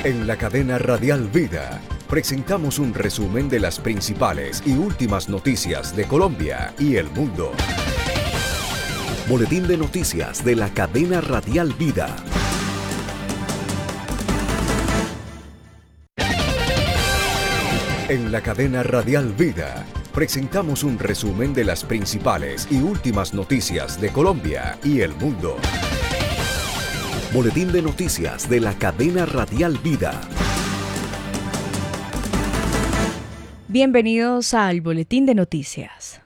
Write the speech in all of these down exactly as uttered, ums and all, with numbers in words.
En la cadena Radial Vida, presentamos un resumen de las principales y últimas noticias de Colombia y el mundo. Boletín de noticias de la cadena Radial Vida. En la cadena Radial Vida, presentamos un resumen de las principales y últimas noticias de Colombia y el mundo. Boletín de noticias de la cadena Radial Vida. Bienvenidos al Boletín de Noticias.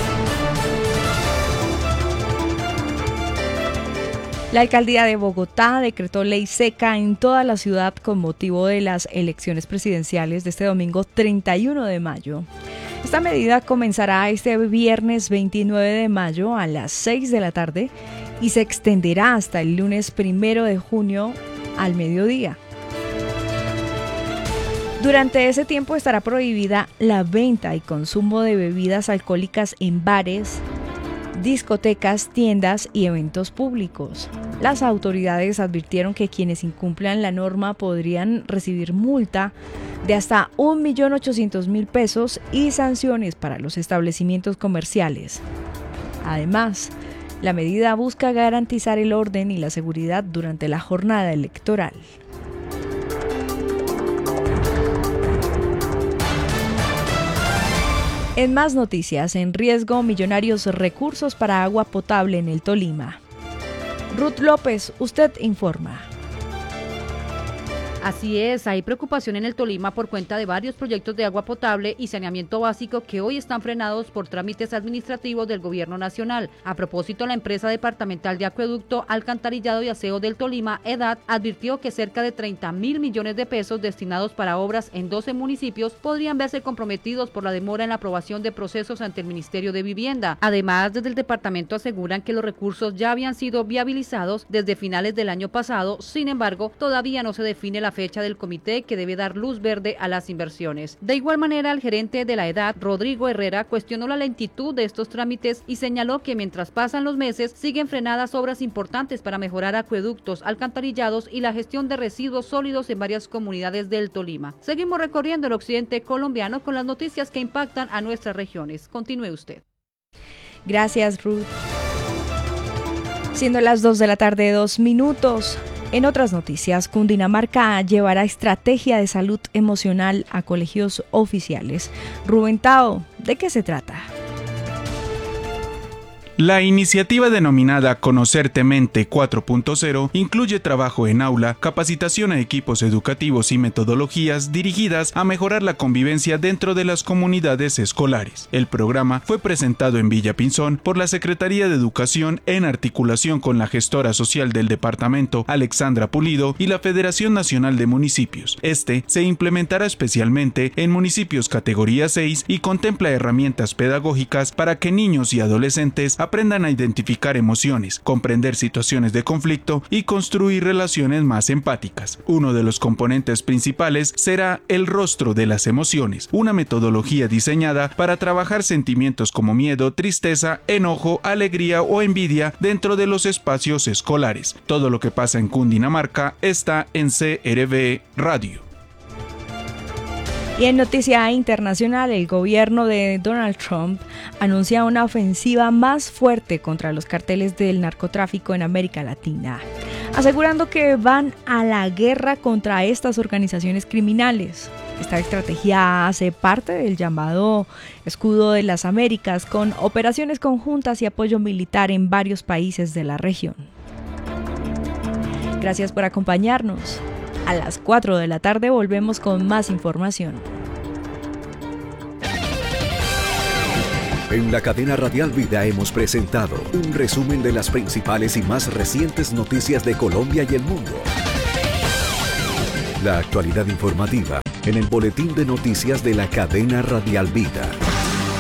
La alcaldía de Bogotá decretó ley seca en toda la ciudad con motivo de las elecciones presidenciales de este domingo treinta y uno de mayo. Esta medida comenzará este viernes veintinueve de mayo a las seis de la tarde y se extenderá hasta el lunes primero de junio al mediodía. Durante ese tiempo estará prohibida la venta y consumo de bebidas alcohólicas en bares, discotecas, tiendas y eventos públicos. Las autoridades advirtieron que quienes incumplan la norma podrían recibir multa de hasta un millón ochocientos mil pesos y sanciones para los establecimientos comerciales. Además, la medida busca garantizar el orden y la seguridad durante la jornada electoral. En más noticias, en riesgo millonarios recursos para agua potable en el Tolima. Ruth López, usted informa. Así es, hay preocupación en el Tolima por cuenta de varios proyectos de agua potable y saneamiento básico que hoy están frenados por trámites administrativos del gobierno nacional. A propósito, la empresa departamental de acueducto, alcantarillado y aseo del Tolima, EDAT, advirtió que cerca de treinta mil millones de pesos destinados para obras en doce municipios podrían verse comprometidos por la demora en la aprobación de procesos ante el Ministerio de Vivienda. Además, desde el departamento aseguran que los recursos ya habían sido viabilizados desde finales del año pasado, sin embargo, todavía no se define la fecha del comité que debe dar luz verde a las inversiones. De igual manera, el gerente de la EDAT, Rodrigo Herrera, cuestionó la lentitud de estos trámites y señaló que mientras pasan los meses, siguen frenadas obras importantes para mejorar acueductos, alcantarillados y la gestión de residuos sólidos en varias comunidades del Tolima. Seguimos recorriendo el occidente colombiano con las noticias que impactan a nuestras regiones. Continúe usted. Gracias, Ruth. Siendo las dos de la tarde, dos minutos. En otras noticias, Cundinamarca llevará estrategia de salud emocional a colegios oficiales. Rubén Tao, ¿de qué se trata? La iniciativa denominada Conocerte Mente cuatro punto cero incluye trabajo en aula, capacitación a equipos educativos y metodologías dirigidas a mejorar la convivencia dentro de las comunidades escolares. El programa fue presentado en Villa Pinzón por la Secretaría de Educación en articulación con la gestora social del departamento, Alexandra Pulido, y la Federación Nacional de Municipios. Este se implementará especialmente en municipios categoría seis y contempla herramientas pedagógicas para que niños y adolescentes aprendan a identificar emociones, comprender situaciones de conflicto y construir relaciones más empáticas. Uno de los componentes principales será el rostro de las emociones, una metodología diseñada para trabajar sentimientos como miedo, tristeza, enojo, alegría o envidia dentro de los espacios escolares. Todo lo que pasa en Cundinamarca está en C R V Radio. Y en noticia internacional, el gobierno de Donald Trump anuncia una ofensiva más fuerte contra los carteles del narcotráfico en América Latina, asegurando que van a la guerra contra estas organizaciones criminales. Esta estrategia hace parte del llamado Escudo de las Américas, con operaciones conjuntas y apoyo militar en varios países de la región. Gracias por acompañarnos. A las cuatro de la tarde volvemos con más información. En la cadena Radial Vida hemos presentado un resumen de las principales y más recientes noticias de Colombia y el mundo. La actualidad informativa en el Boletín de Noticias de la cadena Radial Vida.